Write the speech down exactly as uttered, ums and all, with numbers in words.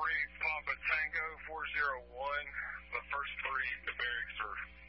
three, Papa Tango, four zero one. The first three, the barracks are